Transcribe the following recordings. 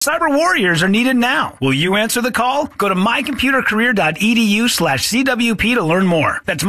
Cyber warriors are needed now. Will you answer the call? Go to mycomputercareer.edu/CWP to learn more. That's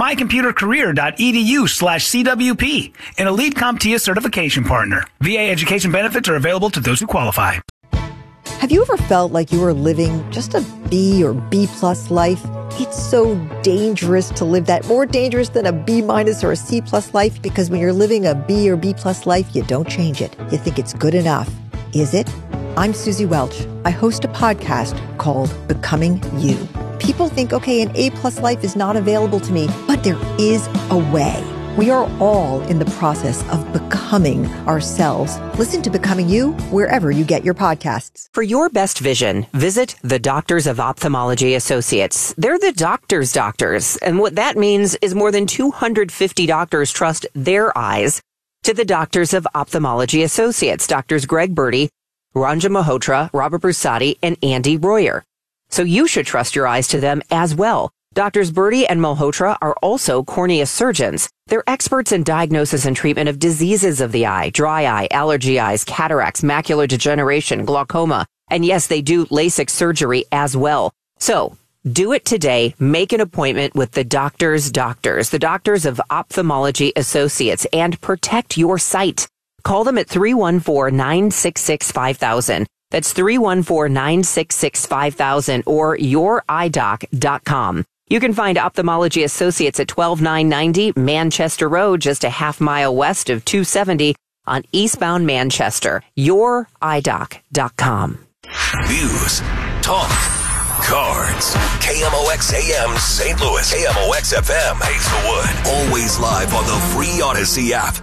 mycomputercareer.edu/CWP. An Elite CompTIA certification partner. VA education benefits are available to those who qualify. Have you ever felt like you were living just a B or B plus life? It's so dangerous to live that, more dangerous than a B minus or a C plus life, because when you're living a B or B plus life, you don't change it. You think it's good enough. Is it? I'm Susie Welch. I host a podcast called Becoming You. People think, okay, an A-plus life is not available to me, but there is a way. We are all in the process of becoming ourselves. Listen to Becoming You wherever you get your podcasts. For your best vision, visit the Doctors of Ophthalmology Associates. They're the doctors' doctors, and what that means is more than 250 doctors trust their eyes to the Doctors of Ophthalmology Associates, Doctors Greg Birdie, Ranja Malhotra, Robert Brusati, and Andy Royer. So you should trust your eyes to them as well. Doctors Birdie and Malhotra are also cornea surgeons. They're experts in diagnosis and treatment of diseases of the eye, dry eye, allergy eyes, cataracts, macular degeneration, glaucoma, and yes, they do LASIK surgery as well. So do it today. Make an appointment with the doctors' doctors, the Doctors of Ophthalmology Associates, and protect your sight. Call them at 314-966-5000. That's 314-966-5000 or youridoc.com. You can find Ophthalmology Associates at 12990 Manchester Road, just a half mile west of 270 on eastbound Manchester. youridoc.com. News, talk, cards. KMOX AM St. Louis, KMOX FM Hazelwood. Always live on the free Odyssey app.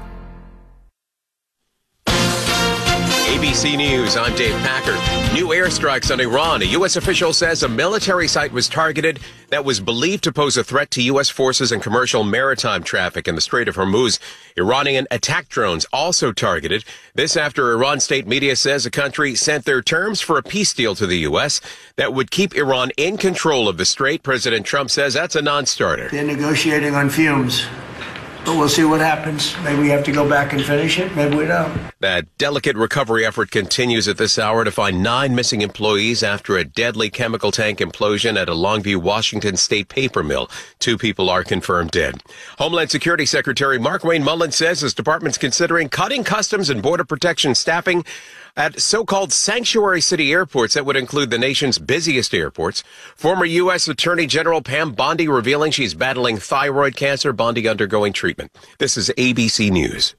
ABC News, I'm Dave Packer. New airstrikes on Iran. A U.S. official says a military site was targeted that was believed to pose a threat to U.S. forces and commercial maritime traffic in the Strait of Hormuz. Iranian attack drones also targeted. This after Iran state media says the country sent their terms for a peace deal to the U.S. that would keep Iran in control of the strait. President Trump says that's a non-starter. They're negotiating on fumes. But we'll see what happens. Maybe we have to go back and finish it. Maybe we don't. That delicate recovery effort continues at this hour to find 9 missing employees after a deadly chemical tank implosion at a Longview, Washington state paper mill. 2 people are confirmed dead. Homeland Security Secretary Markwayne Mullin says his department's considering cutting Customs and Border Protection staffing at so-called sanctuary city airports that would include the nation's busiest airports. Former U.S. Attorney General Pam Bondi revealing she's battling thyroid cancer. Bondi undergoing treatment. This is ABC News.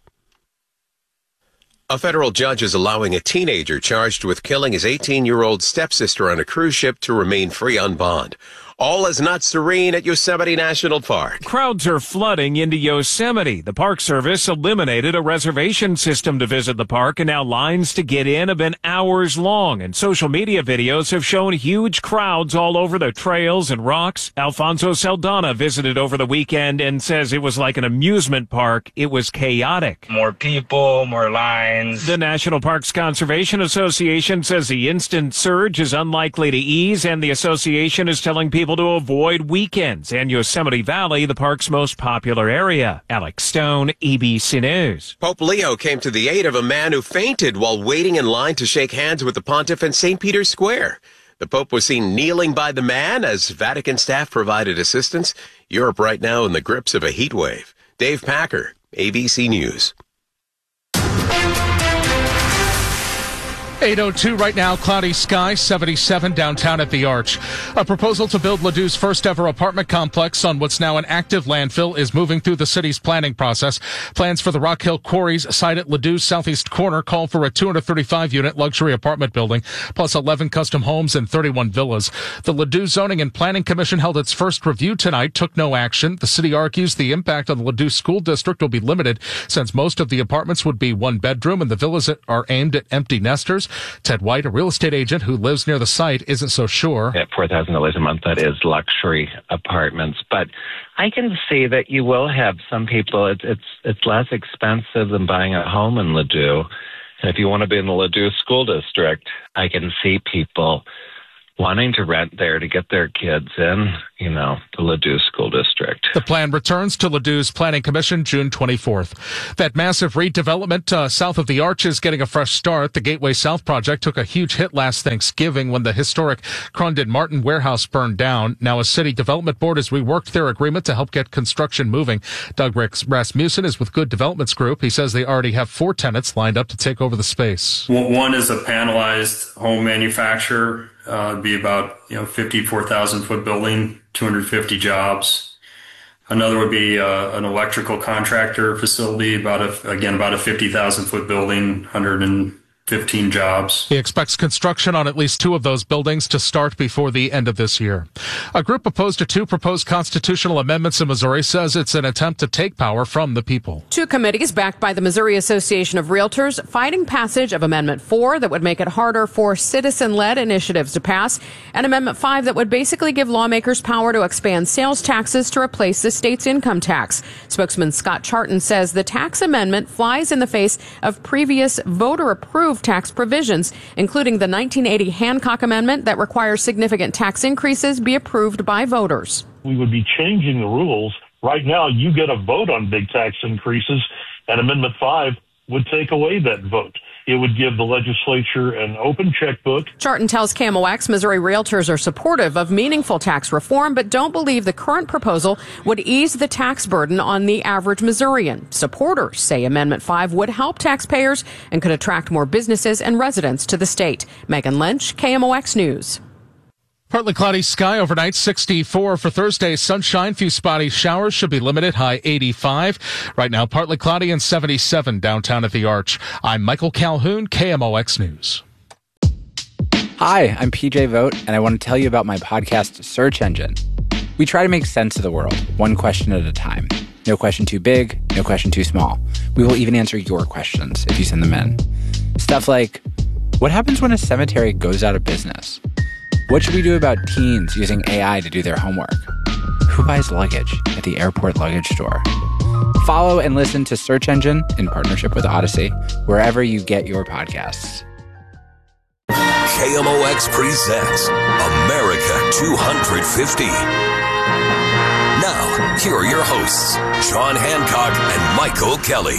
A federal judge is allowing a teenager charged with killing his 18-year-old stepsister on a cruise ship to remain free on bond. All is not serene at Yosemite National Park. Crowds are flooding into Yosemite. The Park Service eliminated a reservation system to visit the park, and now lines to get in have been hours long, and social media videos have shown huge crowds all over the trails and rocks. Alfonso Saldana visited over the weekend and says it was like an amusement park. It was chaotic. More people, more lines. The National Parks Conservation Association says the instant surge is unlikely to ease, and the association is telling people to avoid weekends, and Yosemite Valley, the park's most popular area. Alex Stone, ABC News. Pope Leo came to the aid of a man who fainted while waiting in line to shake hands with the pontiff in St. Peter's Square. The Pope was seen kneeling by the man as Vatican staff provided assistance. Europe right now in the grips of a heat wave. Dave Packer, ABC News. 8:02 right now, cloudy sky, 77 downtown at the Arch. A proposal to build Ladou's first ever apartment complex on what's now an active landfill is moving through the city's planning process. Plans for the Rock Hill Quarries site at Ladou's southeast corner call for a 235-unit luxury apartment building, plus 11 custom homes and 31 villas. The Ladou Zoning and Planning Commission held its first review tonight, took no action. The city argues the impact on the Ladou School District will be limited since most of the apartments would be one bedroom and the villas are aimed at empty nesters. Ted White, a real estate agent who lives near the site, isn't so sure. At $4,000 a month, that is luxury apartments. But I can see that you will have some people, it's less expensive than buying a home in Ladou. And if you want to be in the Ladou School District, I can see people wanting to rent there to get their kids in. the Ladue School District. The plan returns to Ladou's Planning Commission June 24th. That massive redevelopment south of the Arch is getting a fresh start. The Gateway South project took a huge hit last Thanksgiving when the historic Crundon Martin warehouse burned down. Now a city development board has reworked their agreement to help get construction moving. Doug Rasmussen is with Good Developments Group. He says they already have 4 tenants lined up to take over the space. One is a panelized home manufacturer. It'd be about 54,000 foot building, 250 jobs. Another would be an electrical contractor facility, about a 50,000 foot building, 115 jobs. He expects construction on at least 2 of those buildings to start before the end of this year. A group opposed to 2 proposed constitutional amendments in Missouri says it's an attempt to take power from the people. 2 committees backed by the Missouri Association of Realtors fighting passage of Amendment 4 that would make it harder for citizen-led initiatives to pass, and Amendment 5 that would basically give lawmakers power to expand sales taxes to replace the state's income tax. Spokesman Scott Charton says the tax amendment flies in the face of previous voter-approved tax provisions, including the 1980 Hancock Amendment that requires significant tax increases be approved by voters. We would be changing the rules. Right now, you get a vote on big tax increases, and Amendment 5 would take away that vote. It would give the legislature an open checkbook. Charton tells KMOX Missouri realtors are supportive of meaningful tax reform, but don't believe the current proposal would ease the tax burden on the average Missourian. Supporters say Amendment 5 would help taxpayers and could attract more businesses and residents to the state. Megan Lynch, KMOX News. Partly cloudy sky overnight, 64 for Thursday. Sunshine, few spotty showers, should be limited, high 85. Right now, partly cloudy and 77 downtown at the Arch. I'm Michael Calhoun, KMOX News. Hi, I'm PJ Vogt, and I want to tell you about my podcast, Search Engine. We try to make sense of the world, one question at a time. No question too big, no question too small. We will even answer your questions if you send them in. Stuff like, what happens when a cemetery goes out of business? What should we do about teens using AI to do their homework? Who buys luggage at the airport luggage store? Follow and listen to Search Engine in partnership with Odyssey, wherever you get your podcasts. KMOX presents America 250. Now, here are your hosts, John Hancock and Michael Kelly.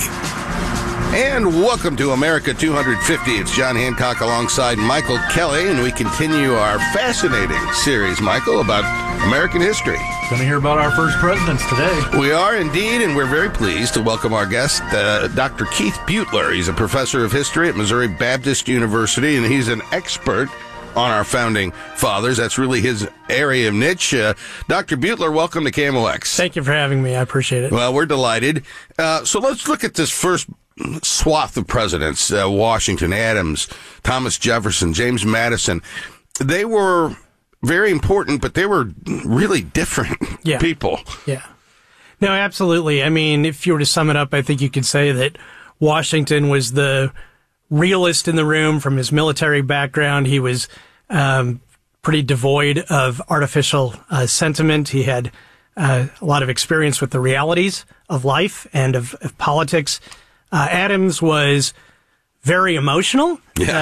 And welcome to America 250. It's John Hancock alongside Michael Kelly, and we continue our fascinating series, Michael, about American history. Going to hear about our first presidents today. We are indeed, and we're very pleased to welcome our guest, Dr. Keith Beutler. He's a professor of history at Missouri Baptist University, and he's an expert on our founding fathers. That's really his area of niche. Dr. Beutler, welcome to KMOX. Thank you for having me. I appreciate it. Well, we're delighted. So let's look at this first swath of presidents, Washington, Adams, Thomas Jefferson, James Madison. They were very important, but they were really different people. Yeah. No, absolutely. I mean, if you were to sum it up, I think you could say that Washington was the realist in the room from his military background. He was pretty devoid of artificial sentiment. He had a lot of experience with the realities of life and of politics. Adams was very emotional,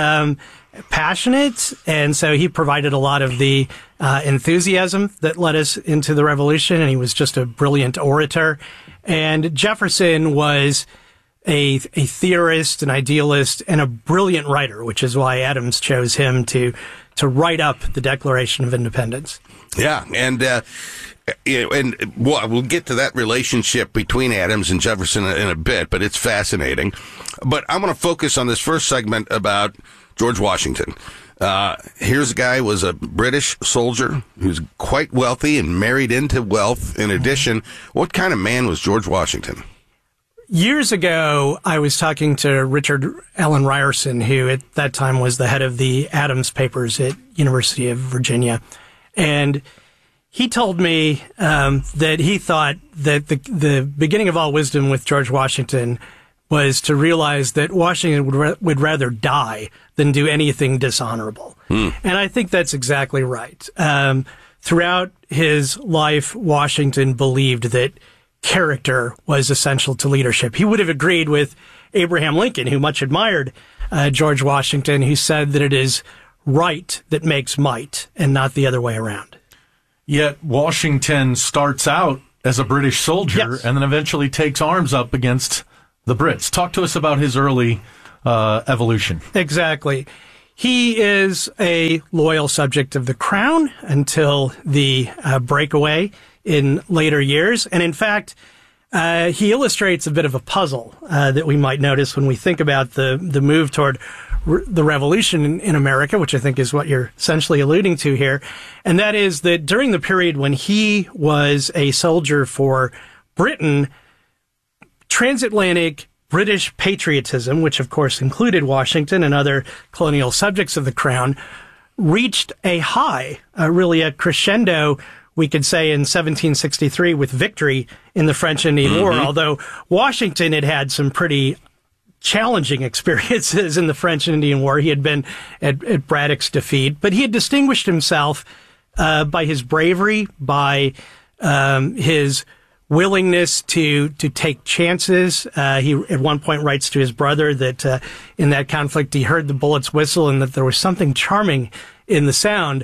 passionate, and so he provided a lot of the enthusiasm that led us into the Revolution, and he was just a brilliant orator. And Jefferson was a theorist, an idealist, and a brilliant writer, which is why Adams chose him to write up the Declaration of Independence. Yeah, and we'll get to that relationship between Adams and Jefferson in a bit, but it's fascinating. But I'm going to focus on this first segment about George Washington. Here's a guy who was a British soldier who's quite wealthy and married into wealth. In addition, what kind of man was George Washington? Years ago, I was talking to Richard Allen Ryerson, who at that time was the head of the Adams Papers at University of Virginia. And he told me that he thought that the beginning of all wisdom with George Washington was to realize that Washington would rather die than do anything dishonorable. And I think that's exactly right. Throughout his life, Washington believed that character was essential to leadership. He would have agreed with Abraham Lincoln, who much admired George Washington, who said that it is right that makes might and not the other way around. Yet Washington starts out as a British soldier and then eventually takes arms up against the Brits. Talk to us about his early evolution. Exactly. He is a loyal subject of the crown until the breakaway in later years. And in fact, he illustrates a bit of a puzzle that we might notice when we think about the move toward the revolution in America, which I think is what you're essentially alluding to here. And that is that during the period when he was a soldier for Britain, transatlantic British patriotism, which of course included Washington and other colonial subjects of the crown, reached a high, really a crescendo, we could say, in 1763 with victory in the French Indian War, although Washington had had some pretty challenging experiences in the French Indian War. He had been at Braddock's defeat, but he had distinguished himself by his bravery, by his willingness to take chances. He at one point writes to his brother that in that conflict he heard the bullets whistle and that there was something charming in the sound.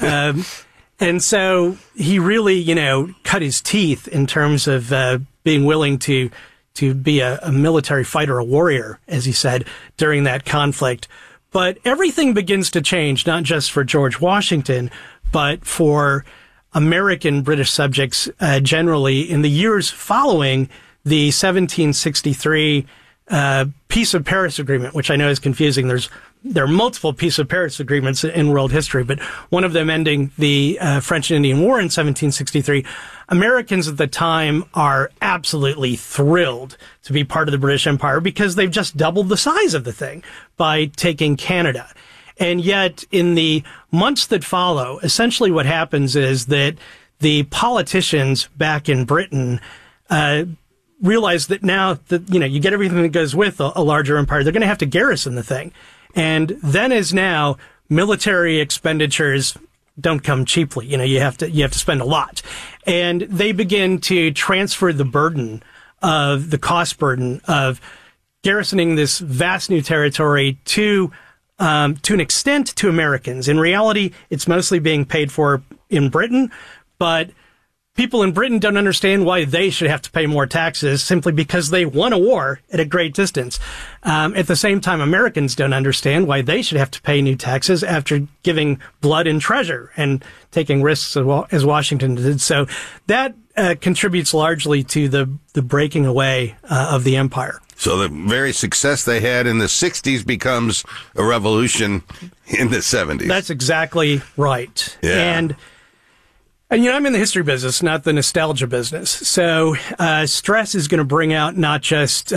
And so he really, cut his teeth in terms of being willing to be a military fighter, a warrior, as he said, during that conflict. But everything begins to change, not just for George Washington, but for American British subjects generally in the years following the 1763 Peace of Paris Agreement, which I know is confusing. There are multiple Peace of Paris agreements in world history, but one of them ending the French and Indian War in 1763. Americans at the time are absolutely thrilled to be part of the British Empire because they've just doubled the size of the thing by taking Canada. And yet, in the months that follow, essentially what happens is that the politicians back in Britain realize that now that, you get everything that goes with a larger empire, they're going to have to garrison the thing. And then as now, military expenditures don't come cheaply. You have to spend a lot. And they begin to transfer the burden of the cost burden of garrisoning this vast new territory to an extent to Americans. In reality, it's mostly being paid for in Britain, but people in Britain don't understand why they should have to pay more taxes simply because they won a war at a great distance. At the same time, Americans don't understand why they should have to pay new taxes after giving blood and treasure and taking risks as Washington did. So that contributes largely to the breaking away of the empire. So the very success they had in the 60s becomes a revolution in the 70s. That's exactly right. Yeah. And I'm in the history business, not the nostalgia business. So stress is going to bring out not just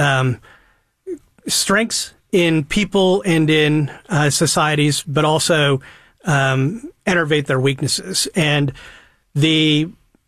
strengths in people and in societies, but also enervate their weaknesses. And if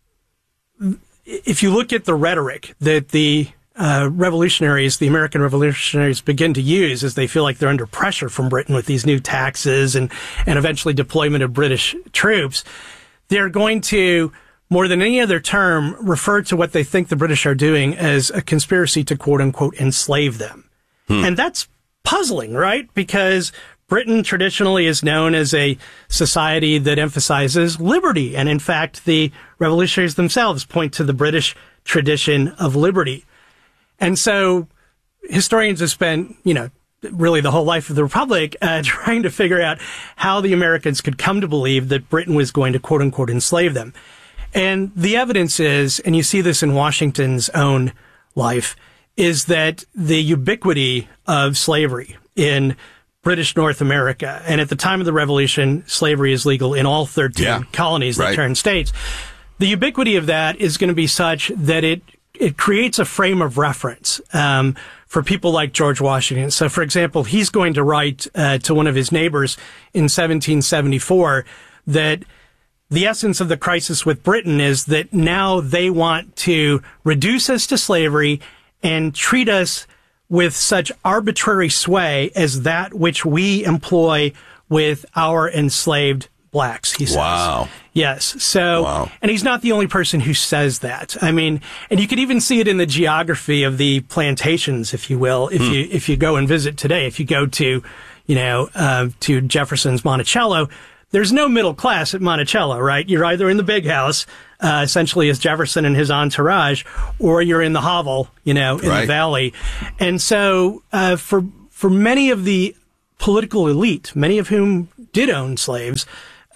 you look at the rhetoric that the American revolutionaries begin to use as they feel like they're under pressure from Britain with these new taxes and eventually deployment of British troops, they're going to, more than any other term, refer to what they think the British are doing as a conspiracy to, quote unquote, enslave them. And that's puzzling, right? Because Britain traditionally is known as a society that emphasizes liberty. And in fact, the revolutionaries themselves point to the British tradition of liberty. And so historians have spent, really the whole life of the Republic trying to figure out how the Americans could come to believe that Britain was going to, quote unquote, enslave them. And the evidence is, and you see this in Washington's own life, is that the ubiquity of slavery in British North America, and at the time of the Revolution, slavery is legal in all 13 colonies that turned states. The ubiquity of that is going to be such that it creates a frame of reference for people like George Washington. So, for example, he's going to write to one of his neighbors in 1774 that the essence of the crisis with Britain is that now they want to reduce us to slavery and treat us with such arbitrary sway as that which we employ with our enslaved blacks, he says. Wow. Yes. So, and he's not the only person who says that. I mean, and you could even see it in the geography of the plantations, if you will, if you go and visit today. If you go to, to Jefferson's Monticello, there's no middle class at Monticello, right? You're either in the big house, essentially as Jefferson and his entourage, or you're in the hovel, in the valley. And so for many of the political elite, many of whom did own slaves,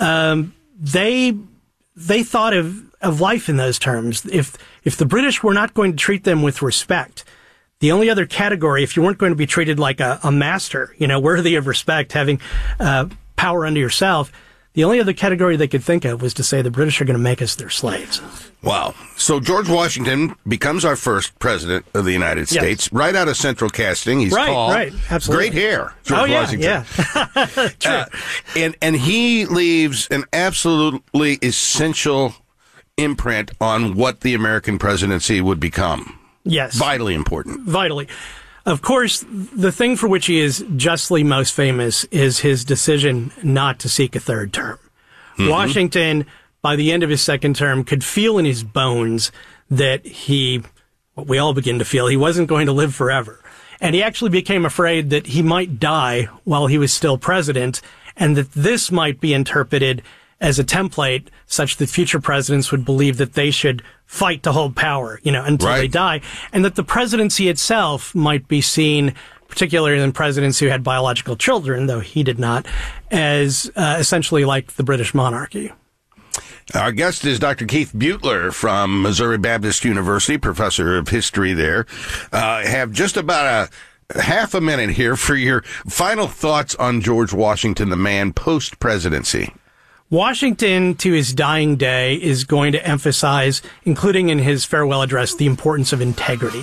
they thought of life in those terms. If the British were not going to treat them with respect, the only other category, if you weren't going to be treated like a master, worthy of respect, having power under yourself, the only other category they could think of was to say the British are going to make us their slaves. Wow. So George Washington becomes our first president of the United States, right out of central casting. He's tall. Right, absolutely. Great hair, George Washington. Yeah. True. And he leaves an absolutely essential imprint on what the American presidency would become. Yes. Vitally important. Vitally. Of course, the thing for which he is justly most famous is his decision not to seek a third term. Mm-hmm. Washington, by the end of his second term, could feel in his bones that what we all begin to feel, he wasn't going to live forever. And he actually became afraid that he might die while he was still president, and that this might be interpreted as a template such that future presidents would believe that they should fight to hold power, until they die, and that the presidency itself might be seen, particularly in presidents who had biological children, though he did not, as essentially like the British monarchy. Our guest is Dr. Keith Beutler from Missouri Baptist University, professor of history there. Have just about a half a minute here for your final thoughts on George Washington, the man post-presidency. Washington, to his dying day, is going to emphasize, including in his farewell address, the importance of integrity.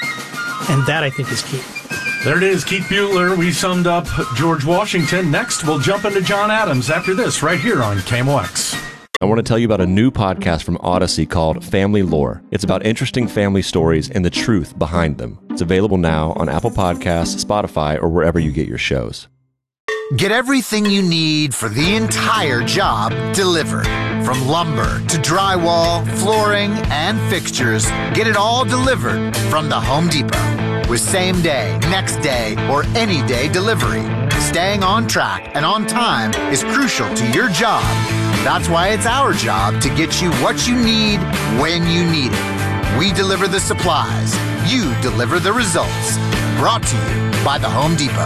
And that, I think, is key. There it is, Keith Beutler. We summed up George Washington. Next, we'll jump into John Adams after this, right here on KMOX. I want to tell you about a new podcast from Odyssey called Family Lore. It's about interesting family stories and the truth behind them. It's available now on Apple Podcasts, Spotify, or wherever you get your shows. Get everything you need for the entire job delivered. From lumber to drywall, flooring, and fixtures, get it all delivered from the Home Depot. With same day, next day, or any day delivery. Staying on track and on time is crucial to your job. That's why it's our job to get you what you need when you need it. We deliver the supplies. You deliver the results. Brought to you by the Home Depot.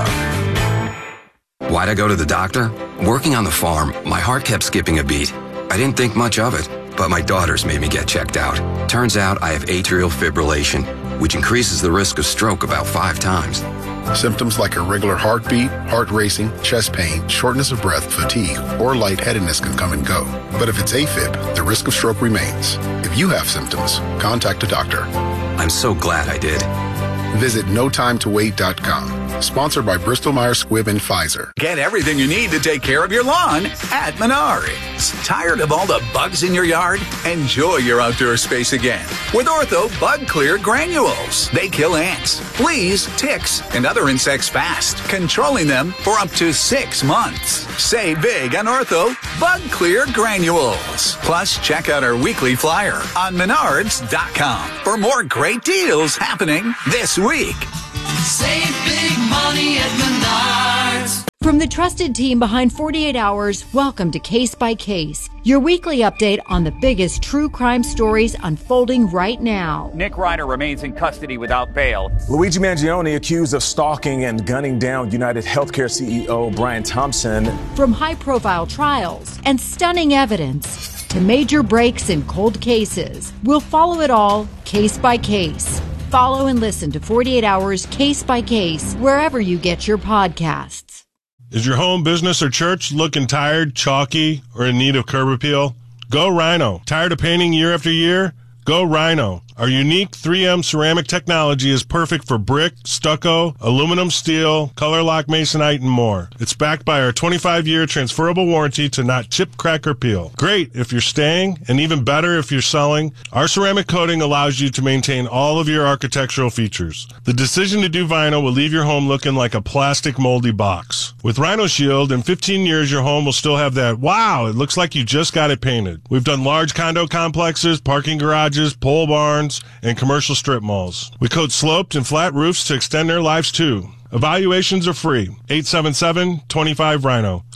Why'd I go to the doctor? Working on the farm, my heart kept skipping a beat. I didn't think much of it, but my daughters made me get checked out. Turns out I have atrial fibrillation, which increases the risk of stroke about 5 times. Symptoms like irregular heartbeat, heart racing, chest pain, shortness of breath, fatigue, or lightheadedness can come and go. But if it's AFib, the risk of stroke remains. If you have symptoms, contact a doctor. I'm so glad I did. Visit NoTimeToWait.com. Sponsored by Bristol-Myers Squibb and Pfizer. Get everything you need to take care of your lawn at Menards. Tired of all the bugs in your yard? Enjoy your outdoor space again with Ortho Bug Clear Granules. They kill ants, fleas, ticks, and other insects fast, controlling them for up to 6 months. Save big on Ortho Bug Clear Granules. Plus, check out our weekly flyer on Menards.com for more great deals happening this week. Save big money at Menards. From the trusted team behind 48 Hours, welcome to Case by Case, your weekly update on the biggest true crime stories unfolding right now. Nick Reiner remains in custody without bail. Luigi Mangione accused of stalking and gunning down United Healthcare CEO Brian Thompson. From high-profile trials and stunning evidence to major breaks in cold cases, we'll follow it all case by case. Follow and listen to 48 Hours Case by Case wherever you get your podcasts. Is your home, business, or church looking tired, chalky, or in need of curb appeal? Go Rhino. Tired of painting year after year? Go Rhino. Our unique 3M ceramic technology is perfect for brick, stucco, aluminum, steel, color lock masonite, and more. It's backed by our 25-year transferable warranty to not chip, crack, or peel. Great if you're staying, and even better if you're selling. Our ceramic coating allows you to maintain all of your architectural features. The decision to do vinyl will leave your home looking like a plastic moldy box. With Rhino Shield, in 15 years, your home will still have that, wow, it looks like you just got it painted. We've done large condo complexes, parking garages, pole barns, and commercial strip malls. We coat sloped and flat roofs to extend their lives too. Evaluations are free. 877-25-RHINO.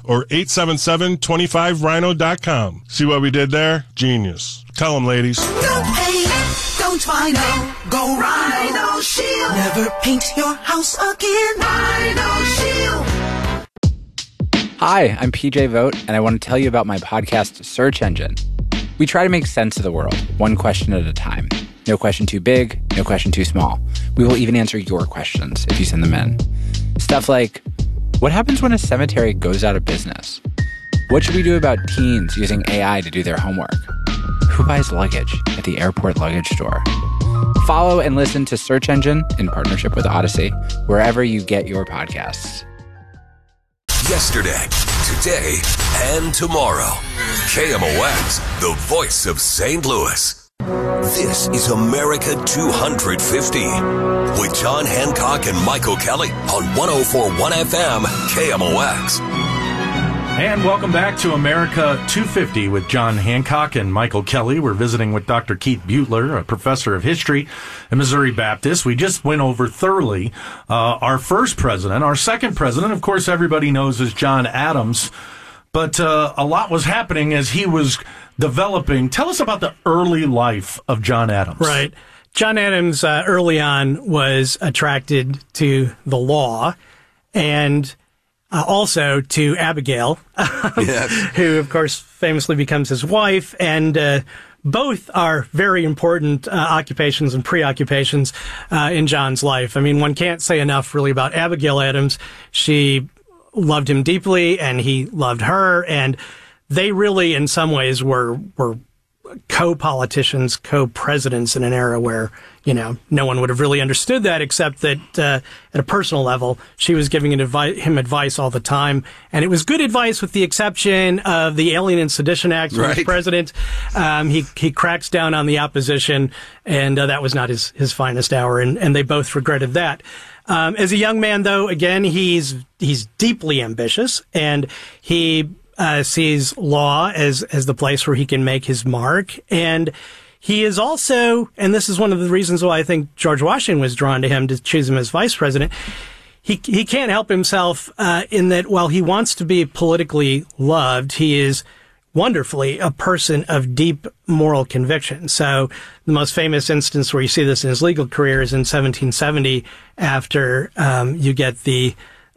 or 877-25rhino.com. See what we did there? Genius. Tell them, ladies. Don't paint, don't Rhino. Go Rhino Shield. Never paint your house again. Rhino Shield. Hi, I'm PJ Vogt, and I want to tell you about my podcast, Search Engine. We try to make sense of the world, one question at a time. No question too big, no question too small. We will even answer your questions if you send them in. Stuff like, what happens when a cemetery goes out of business? What should we do about teens using AI to do their homework? Who buys luggage at the airport luggage store? Follow and listen to Search Engine in partnership with Odyssey, wherever you get your podcasts. Yesterday, today, and tomorrow. KMOX, the voice of St. Louis. This is America 250 with John Hancock and Michael Kelly on 104.1 FM KMOX. And welcome back to America 250 with John Hancock and Michael Kelly. We're visiting with Dr. Keith Butler, a professor of history at Missouri Baptist. We just went over thoroughly our first president. Our second president, of course, everybody knows is John Adams. But a lot was happening as he was developing. Tell us about the early life of John Adams. Right. John Adams early on was attracted to the law and also to Abigail, who, of course, famously becomes his wife. And both are very important occupations and preoccupations in John's life. I mean, one can't say enough really about Abigail Adams. She loved him deeply, and he loved her, and they really, in some ways, were co-politicians, co-presidents in an era where, you know, no one would have really understood that, except that at a personal level, she was giving him advice all the time, and it was good advice with the exception of the Alien and Sedition Act when he was president. He cracks down on the opposition, and that was not his finest hour, and they both regretted that. As a young man, though, again, he's deeply ambitious, and he sees law as the place where he can make his mark. And he is also, and this is one of the reasons why I think George Washington was drawn to him to choose him as vice president, he can't help himself in that while he wants to be politically loved, he is wonderfully a person of deep moral conviction. So the most famous instance where you see this in his legal career is in 1770 after you get the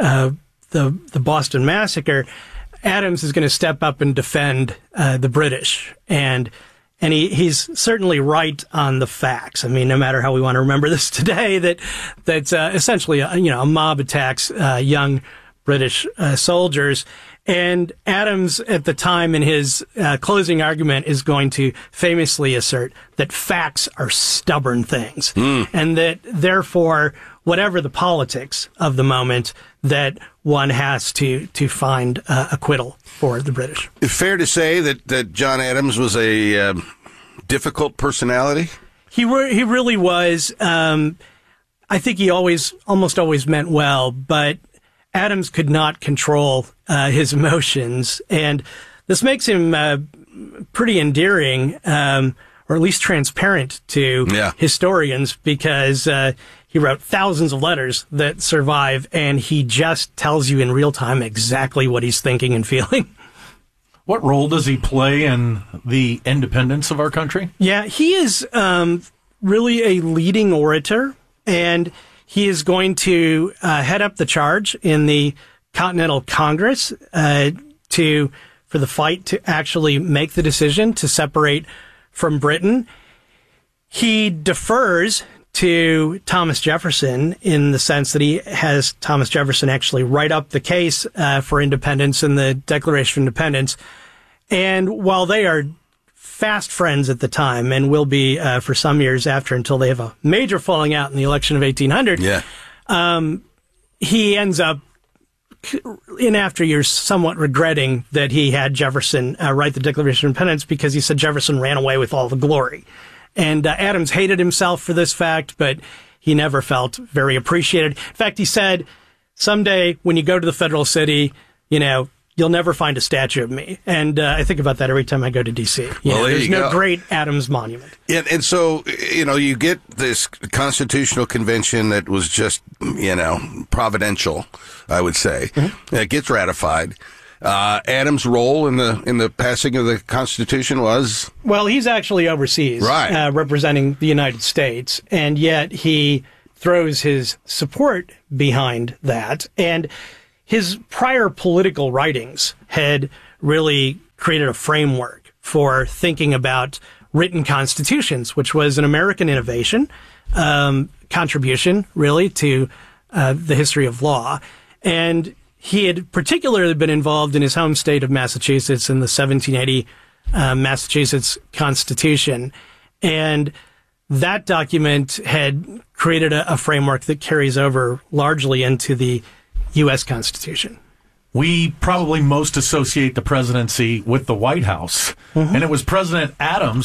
Boston Massacre. Adams is going to step up and defend the British, and he's certainly right on the facts. I mean, no matter how we want to remember this today, that essentially a mob attacks young British soldiers. And Adams, at the time, in his closing argument, is going to famously assert that facts are stubborn things, and that, therefore, whatever the politics of the moment, that one has to find acquittal for the British. Fair to say that John Adams was a difficult personality? He really was. I think he almost always meant well, but Adams could not control his emotions, and this makes him pretty endearing, or at least transparent to historians, because he wrote thousands of letters that survive, and he just tells you in real time exactly what he's thinking and feeling. What role does he play in the independence of our country? Yeah, he is really a leading orator, and he is going to head up the charge in the Continental Congress for the fight to actually make the decision to separate from Britain. He defers to Thomas Jefferson in the sense that he has Thomas Jefferson actually write up the case for independence in the Declaration of Independence. And while they are fast friends at the time, and will be for some years after, until they have a major falling out in the election of 1800, he ends up in after years somewhat regretting that he had Jefferson write the Declaration of Independence, because he said Jefferson ran away with all the glory. And Adams hated himself for this fact, but he never felt very appreciated. In fact, he said, someday when you go to the federal city, you'll never find a statue of me. And I think about that every time I go to D.C. There's no great Adams monument. And so, you get this constitutional convention that was just, providential, I would say. It gets ratified. Adams' role in the passing of the Constitution was? Well, he's actually overseas, right, representing the United States, and yet he throws his support behind that. And his prior political writings had really created a framework for thinking about written constitutions, which was an American innovation, contribution really to the history of law. And he had particularly been involved in his home state of Massachusetts in the 1780 Massachusetts Constitution. And that document had created a framework that carries over largely into the U.S. Constitution. We probably most associate the presidency with the White House. And it was President Adams